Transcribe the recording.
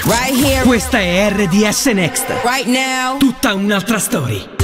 Right here. Questa è RDS Next. Right now. Tutta un'altra storia.